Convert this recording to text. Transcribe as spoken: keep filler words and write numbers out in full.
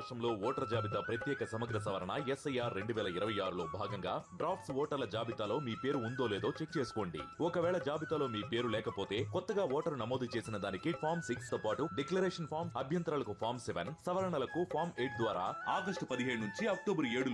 రాష్ట్రంలో ఓటర్ జాబితా ప్రత్యేక సమగ్ర సవరణ ఎస్ఐఆర్ రెండు వేల ఇరవై ఆరులో భాగంగా డ్రాఫ్ట్స్ ఓటర్ల జాబితాలో మీ పేరు ఉందో లేదో చెక్ చేసుకోండి. ఒకవేళ జాబితాలో మీ పేరు లేకపోతే కొత్తగా ఓటరు నమోదు చేసిన దానికి ఫామ్ సిక్స్ తో పాటు డిక్లరేషన్ ఫామ్, అభ్యంతరాలకు ఫామ్ సెవెన్, సవరణలకు ఫామ్ ఎయిట్ ద్వారా ఆగస్టు పదిహేడు నుంచి అక్టోబర్ ఏడు